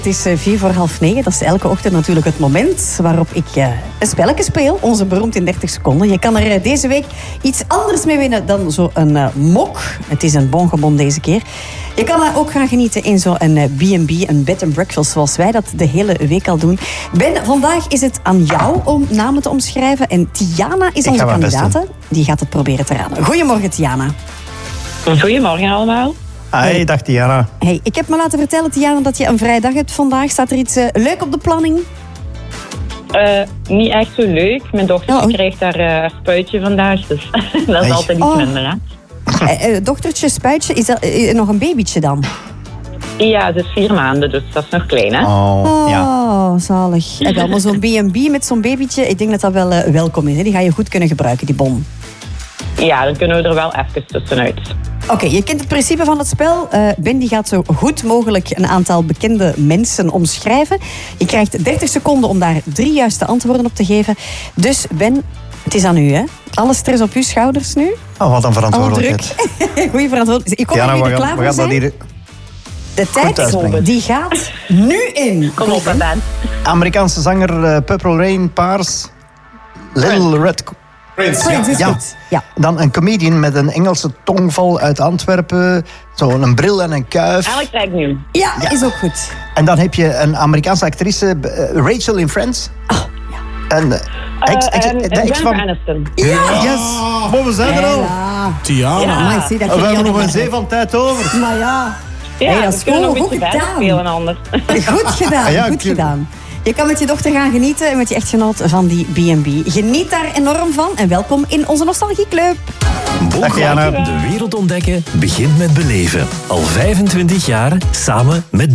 Het is 9:45. Dat is elke ochtend natuurlijk het moment waarop ik een spelletje speel. Onze beroemd in 30 seconden. Je kan er deze week iets anders mee winnen dan zo'n mok. Het is een bongebon deze keer. Je kan ook gaan genieten in zo'n B&B, een bed and breakfast, zoals wij dat de hele week al doen. Ben, vandaag is het aan jou om namen te omschrijven. En Tiana is onze kandidaat. Die gaat het proberen te raden. Goedemorgen, Tiana. Goedemorgen allemaal. Hey, dag Tiana. Hey, ik heb me laten vertellen, Tiana, dat je een vrije dag hebt vandaag. Staat er iets leuk op de planning? Niet echt zo leuk. Mijn dochter krijgt daar een spuitje vandaag, dus dat is altijd iets minder. Hè? Dochtertje, spuitje, is dat nog een babytje dan? Ja, ze is 4 maanden, dus dat is nog klein, hè? Oh, zalig. En wel, maar zo'n B&B met zo'n babytje, ik denk dat dat wel welkom is. Hè? Die ga je goed kunnen gebruiken, die bon. Ja, dan kunnen we er wel even tussenuit. Oké, je kent het principe van het spel. Ben die gaat zo goed mogelijk een aantal bekende mensen omschrijven. Je krijgt 30 seconden om daar 3 juiste antwoorden op te geven. Dus Ben, het is aan u, hè? Alle stress op uw schouders nu. Oh, wat een verantwoordelijkheid. Goeie verantwoordelijkheid. Ik kom er nu klaar voor zijn. Hier... De tijd die gaat nu in. Kom op, Ben. Amerikaanse zanger Purple Rain, Paars. Little Red... Prince is goed. Ja. Dan een comedian met een Engelse tongval uit Antwerpen. Zo'n bril en een kuif. Alex Agnew. Ja, is ook goed. En dan heb je een Amerikaanse actrice, Rachel in Friends. Oh, ja. En Jennifer Aniston. Ja, yes. Maar we zijn er al. Tiana. Ja. We hebben nog een zee van tijd over. Maar ja. Ja, dat is we kunnen nog goed een beetje gedaan. spelen anders. Goed gedaan, Ja, goed gedaan. Je kan met je dochter gaan genieten en met je echtgenoot van die B&B. Geniet daar enorm van en welkom in onze Nostalgieclub. De wereld ontdekken begint met beleven. Al 25 jaar samen met